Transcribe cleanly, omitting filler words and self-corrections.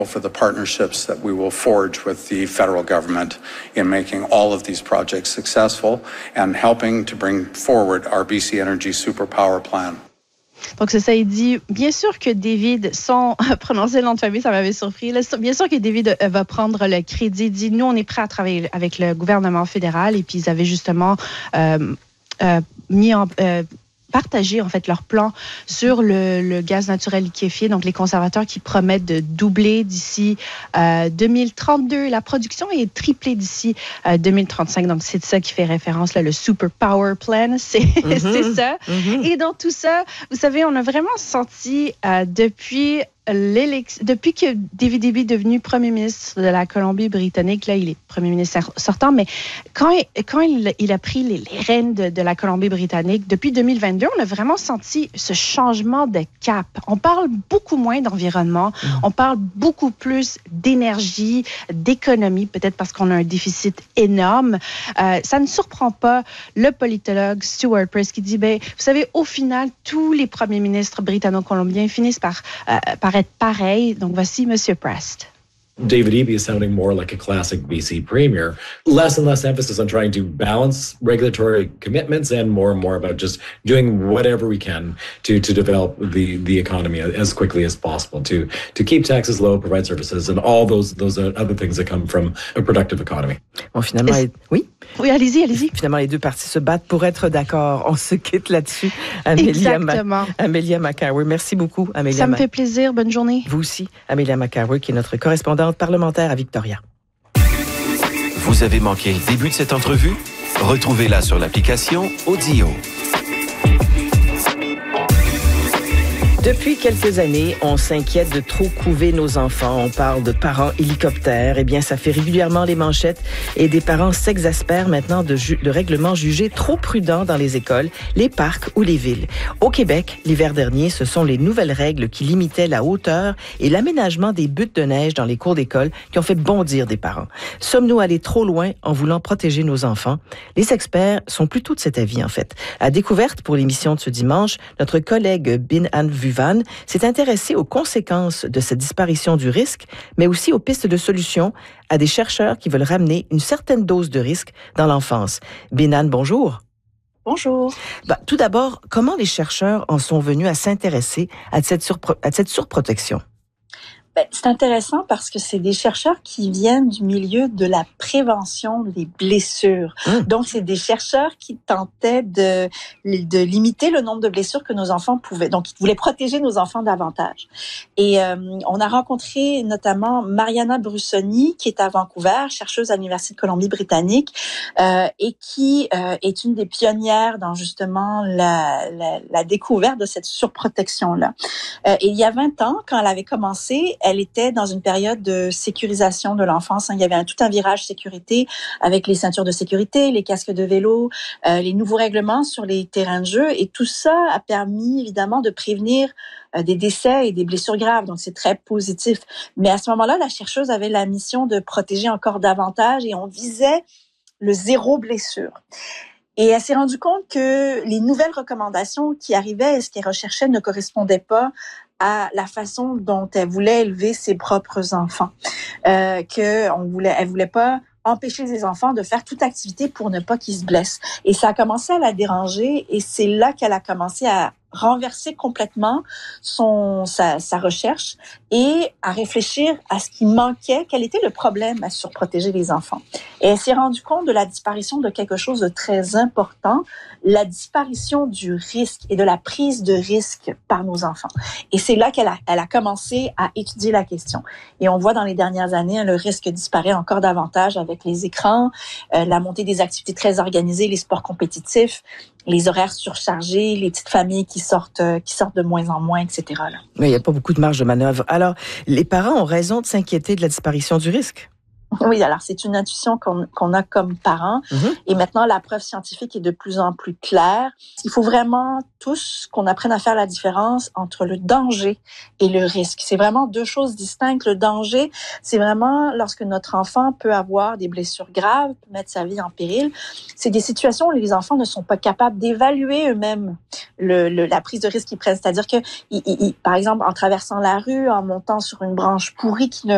For the partnerships that we will forge with the federal government in making all of these projects successful and helping to bring forward our BC Energy Superpower Plan. Donc, c'est ça, il dit, bien sûr que David, sans prononcer le nom de famille, ça m'avait surpris, là, bien sûr que David va prendre le crédit. Il dit, nous, on est prêts à travailler avec le gouvernement fédéral. Et puis, ils avaient justement partager en fait leur plan sur le gaz naturel liquéfié, donc les conservateurs qui promettent de doubler d'ici 2032. La production est triplée d'ici 2035, donc c'est ça qui fait référence, là, le Super Power Plan, c'est ça. Et dans tout ça, vous savez, on a vraiment senti depuis que David Eby est devenu premier ministre de la Colombie-Britannique, là, il est premier ministre sortant, mais quand il a pris les rênes de la Colombie-Britannique, depuis 2022, on a vraiment senti ce changement de cap. On parle beaucoup moins d'environnement, on parle beaucoup plus d'énergie, d'économie, peut-être parce qu'on a un déficit énorme. Ça ne surprend pas le politologue Stuart Price qui dit, vous savez, au final, tous les premiers ministres britanno-colombiens finissent par être pareil. Donc, voici M. Prest. David Eby is sounding more like a classic BC premier. Less and less emphasis on trying to balance regulatory commitments and more about just doing whatever we can to develop the economy as quickly as possible, to keep taxes low, provide services, and all those other things that come from a productive economy. Bon, finalement, oui? Oui, allez-y. Finalement, les deux parties se battent pour être d'accord. On se quitte là-dessus. Amelia McCarway. Merci beaucoup, Amelia. Ça me fait plaisir. Bonne journée. Vous aussi, Amelia McCarway, qui est notre correspondante parlementaire à Victoria. Vous avez manqué le début de cette entrevue? Retrouvez-la sur l'application Audio. Depuis quelques années, on s'inquiète de trop couver nos enfants. On parle de parents hélicoptères. Eh bien, ça fait régulièrement les manchettes et des parents s'exaspèrent maintenant de règlements jugés trop prudents dans les écoles, les parcs ou les villes. Au Québec, l'hiver dernier, ce sont les nouvelles règles qui limitaient la hauteur et l'aménagement des buttes de neige dans les cours d'école qui ont fait bondir des parents. Sommes-nous allés trop loin en voulant protéger nos enfants? Les experts sont plutôt de cet avis, en fait. À Découverte, pour l'émission de ce dimanche, notre collègue Bin-Anne Vuvan s'est intéressé aux conséquences de cette disparition du risque, mais aussi aux pistes de solutions à des chercheurs qui veulent ramener une certaine dose de risque dans l'enfance. Bin-Anne, bonjour. Bonjour. Tout d'abord, comment les chercheurs en sont venus à s'intéresser à cette surprotection? C'est intéressant parce que c'est des chercheurs qui viennent du milieu de la prévention des blessures. Donc, c'est des chercheurs qui tentaient de limiter le nombre de blessures que nos enfants pouvaient. Donc, ils voulaient protéger nos enfants davantage. Et on a rencontré notamment Mariana Brussoni, qui est à Vancouver, chercheuse à l'Université de Colombie-Britannique, et qui est une des pionnières dans justement la découverte de cette surprotection-là. Et il y a 20 ans, quand elle avait commencé, elle était dans une période de sécurisation de l'enfance. Il y avait tout un virage sécurité avec les ceintures de sécurité, les casques de vélo, les nouveaux règlements sur les terrains de jeu. Et tout ça a permis évidemment de prévenir des décès et des blessures graves. Donc, c'est très positif. Mais à ce moment-là, la chercheuse avait la mission de protéger encore davantage et on visait le zéro blessure. Et elle s'est rendue compte que les nouvelles recommandations qui arrivaient et ce qu'elle recherchait ne correspondaient pas à la façon dont elle voulait élever ses propres enfants. Elle voulait pas empêcher ses enfants de faire toute activité pour ne pas qu'ils se blessent. Et ça a commencé à la déranger et c'est là qu'elle a commencé à renverser complètement sa recherche et à réfléchir à ce qui manquait, quel était le problème à surprotéger les enfants. Et elle s'est rendue compte de la disparition de quelque chose de très important, la disparition du risque et de la prise de risque par nos enfants. Et c'est là qu'elle a commencé à étudier la question. Et on voit dans les dernières années, le risque disparaît encore davantage avec les écrans, la montée des activités très organisées, les sports compétitifs, les horaires surchargés, les petites familles qui sortent de moins en moins, etc. Là. Mais il n'y a pas beaucoup de marge de manœuvre. Alors, les parents ont raison de s'inquiéter de la disparition du risque. Oui, alors c'est une intuition qu'on a comme parents. Et maintenant, la preuve scientifique est de plus en plus claire. Il faut vraiment tous qu'on apprenne à faire la différence entre le danger et le risque. C'est vraiment deux choses distinctes. Le danger, c'est vraiment lorsque notre enfant peut avoir des blessures graves, peut mettre sa vie en péril. C'est des situations où les enfants ne sont pas capables d'évaluer eux-mêmes la prise de risque qu'ils prennent. C'est-à-dire que, par exemple, en traversant la rue, en montant sur une branche pourrie qui ne